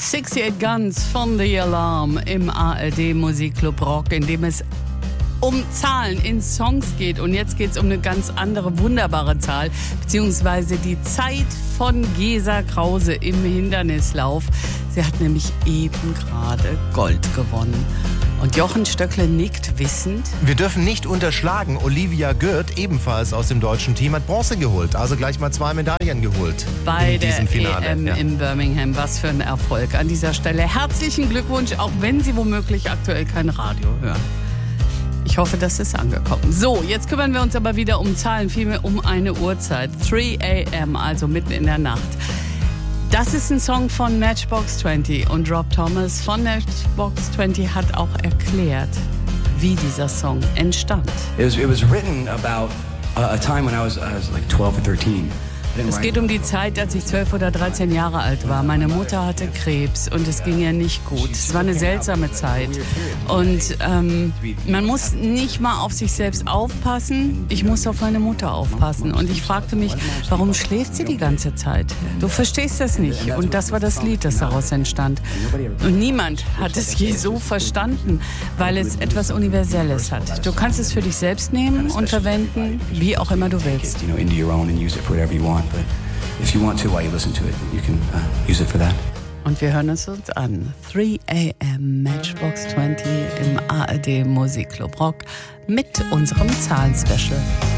68 Guns von The Alarm im ARD Musikclub Rock, in dem es um Zahlen in Songs geht. Und jetzt geht es um eine ganz andere, wunderbare Zahl, beziehungsweise die Zeit von Gesa Krause im Hindernislauf. Sie hat nämlich eben gerade Gold gewonnen. Und Jochen Stöckle nickt wissend. Wir dürfen nicht unterschlagen, Olivia Gürt, ebenfalls aus dem deutschen Team, hat Bronze geholt. Also gleich mal 2 Medaillen geholt bei in diesem der Finale. EM in Birmingham. Was für ein Erfolg an dieser Stelle. Herzlichen Glückwunsch, auch wenn Sie womöglich aktuell kein Radio hören. Ich hoffe, das ist angekommen. So, jetzt kümmern wir uns aber wieder um Zahlen, vielmehr um eine Uhrzeit. 3 a.m., also mitten in der Nacht. Das ist ein Song von Matchbox 20 und Rob Thomas von Matchbox 20 hat auch erklärt, wie dieser Song entstand. It was written about a time when I was like 12 or 13. Es geht um die Zeit, als ich 12 oder 13 Jahre alt war. Meine Mutter hatte Krebs und es ging ihr nicht gut. Es war eine seltsame Zeit. Und man muss nicht mal auf sich selbst aufpassen. Ich musste auf meine Mutter aufpassen. Und ich fragte mich, warum schläft sie die ganze Zeit? Du verstehst das nicht. Und das war das Lied, das daraus entstand. Und niemand hat es je so verstanden, weil es etwas Universelles hat. Du kannst es für dich selbst nehmen und verwenden, wie auch immer du willst. But if you want to, while you listen to it, you can use it for that. Und wir hören es uns an. 3 a.m. Matchbox 20 im ARD Musikclub Rock mit unserem Zahlen-Special.